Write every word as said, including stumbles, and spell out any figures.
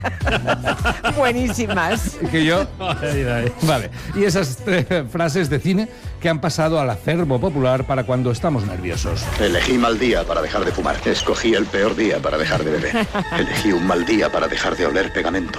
Buenísimas. Que yo... Vale. Y esas tres frases de cine que han pasado al acervo popular para cuando estamos nerviosos. Elegí mal día para dejar de fumar. Escogí el peor día para dejar de beber. Elegí un mal día para dejar de oler pegamento.